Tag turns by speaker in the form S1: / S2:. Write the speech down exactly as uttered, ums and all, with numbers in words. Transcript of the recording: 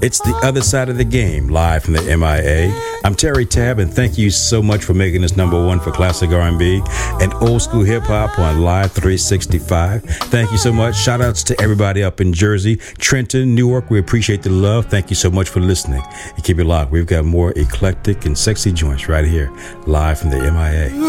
S1: It's The Other Side of the Game, live from the M I A. I'm Terry Tabb, and thank you so much for making us number one for classic R and B and old school hip hop on Live three sixty-five. Thank you so much. Shout outs to everybody up in Jersey, Trenton, Newark. We appreciate the love. Thank you so much for listening. And keep it locked. We've got more eclectic and sexy joints right here, live from the M I A.